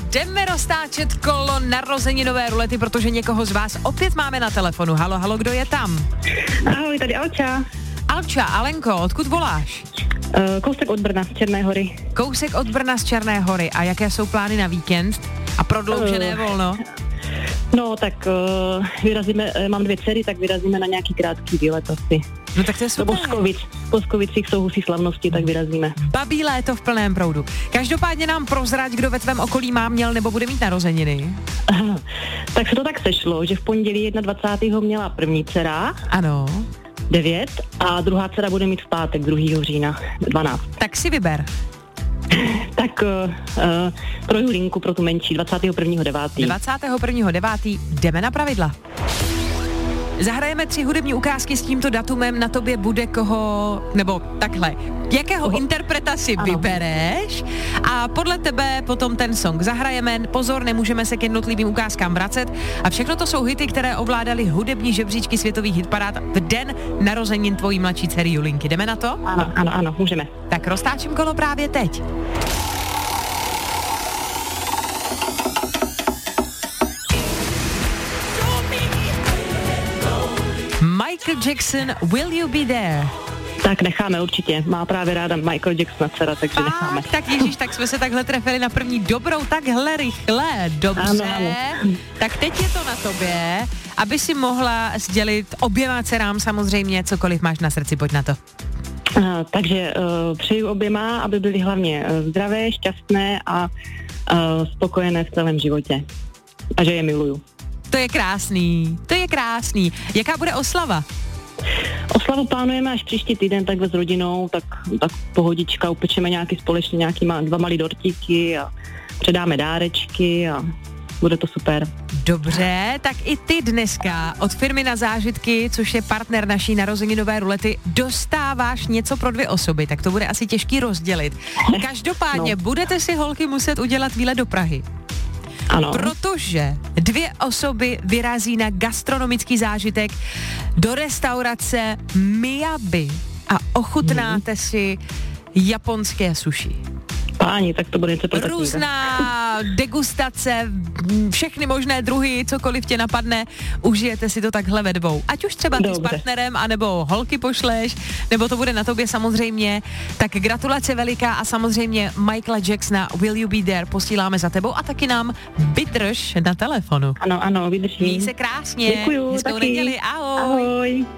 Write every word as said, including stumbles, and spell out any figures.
jdeme roztáčet kolo narozeninové rulety, protože někoho z vás opět máme na telefonu. Halo, halo, kdo je tam? Ahoj, tady Alča. Alča, Alenko, odkud voláš? Uh, kousek od Brna, z Černé Hory. Kousek od Brna z Černé Hory. A jaké jsou plány na víkend? A prodloužené uh, volno? No, tak uh, vyrazíme, mám dvě dcery, tak vyrazíme na nějaký krátký výlet asi. No tak to je super. Do Boskovic. V Boskovicích jsou husí slavnosti, tak vyrazíme. Babí léto v plném proudu. Každopádně nám prozrať, kdo ve tvém okolí má, měl nebo bude mít narozeniny. Aha, tak se to tak sešlo, že v pondělí dvacátého prvního měla první dcera. Ano. devět a druhá dcera bude mít v pátek druhého října dvanáct. Tak si vyber. Tak uh, uh, pro Julinku, pro tu menší, dvacátého prvního devátého dvacátého prvního devátého jdeme na pravidla. Zahrajeme tři hudební ukázky s tímto datumem, na tobě bude koho, nebo takhle, jakého koho? Interpreta si ano. vybereš a podle tebe potom ten song zahrajeme. Pozor, nemůžeme se k jednotlivým ukázkám vracet a všechno to jsou hity, které ovládaly hudební žebříčky světových hitparád v den narozenin tvojí mladší dcery Julinky. Jdeme na to? Ano, ano, ano, můžeme. Tak roztáčím kolo právě teď. Michael Jackson, Will You Be There? Tak necháme určitě. Má právě ráda Michael Jacksona dcera, takže Fakt? necháme. Tak ježíš, tak jsme se takhle trefili na první dobrou, takhle rychle. Dobře. Ano, ano. Tak teď je to na tobě, aby si mohla sdělit oběma dcerám samozřejmě, cokoliv máš na srdci, pojď na to. Uh, takže uh, přeju oběma, aby byly hlavně uh, zdravé, šťastné a uh, spokojené v celém životě. A že je miluju. To je krásný, to je krásný. Jaká bude oslava? Oslavu plánujeme až příští týden takhle s rodinou, tak, tak pohodička, upečeme nějaký společně, nějaký má, dva malý dortíky a předáme dárečky a bude to super. Dobře, tak i ty dneska od firmy Na zážitky, což je partner naší narozeninové rulety, dostáváš něco pro dvě osoby, tak to bude asi těžký rozdělit. Každopádně no. budete si holky muset udělat výlet do Prahy. Ano. Protože dvě osoby vyrazí na gastronomický zážitek do restaurace Miyabi a ochutnáte hmm. si japonské sushi. Páni, tak to bude něco pro Různá degustace, všechny možné druhy, cokoliv tě napadne, užijete si to takhle ve dvou. Ať už třeba ty Dobře. s partnerem, anebo holky pošleš, nebo to bude na tobě samozřejmě. Tak gratulace veliká a samozřejmě Michaela Jacksona Will You Be There posíláme za tebou a taky nám vydrž na telefonu. Ano, ano, vydržím. Měj se krásně. Děkuju, Hezkou taky. neděli, ahoj. Ahoj.